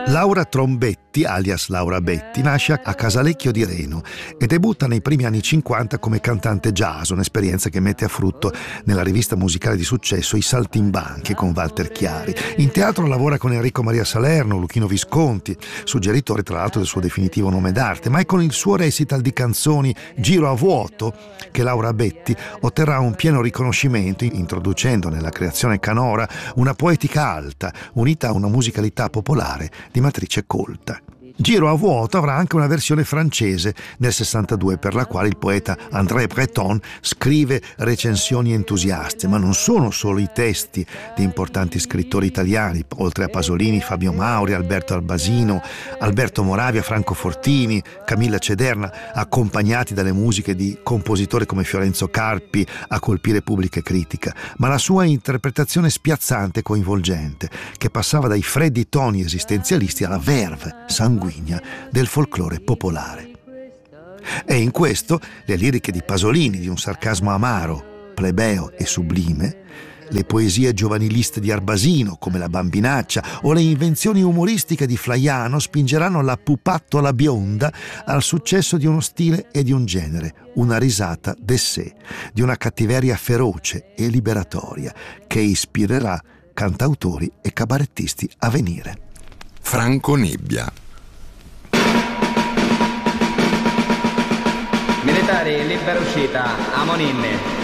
Laura Trombetti, alias Laura Betti, nasce a Casalecchio di Reno e debutta nei primi anni 50 come cantante jazz, un'esperienza che mette a frutto nella rivista musicale di successo I Saltimbanchi con Walter Chiari. In teatro lavora con Enrico Maria Salerno, Luchino Visconti, suggeritore tra l'altro del suo definitivo nome d'arte, ma è con il suo recital di canzoni Giro a vuoto che Laura Betti otterrà un pieno riconoscimento, introducendo nella creazione canora una poetica alta unita a una musicalità popolare di matrice colta. Giro a vuoto avrà anche una versione francese nel 62 per la quale il poeta André Breton scrive recensioni entusiaste, ma non sono solo i testi di importanti scrittori italiani, oltre a Pasolini, Fabio Mauri, Alberto Albasino, Alberto Moravia, Franco Fortini, Camilla Cederna, accompagnati dalle musiche di compositori come Fiorenzo Carpi a colpire pubblica critica, ma la sua interpretazione spiazzante e coinvolgente, che passava dai freddi toni esistenzialisti alla verve sanguigna del folklore popolare. E in questo le liriche di Pasolini, di un sarcasmo amaro, plebeo e sublime, le poesie giovaniliste di Arbasino come La bambinaccia o le invenzioni umoristiche di Flaiano spingeranno la pupattola bionda al successo di uno stile e di un genere, una risata d'essè, di una cattiveria feroce e liberatoria che ispirerà cantautori e cabarettisti a venire. Franco Nebbia. Militari, libera uscita, a Moninne.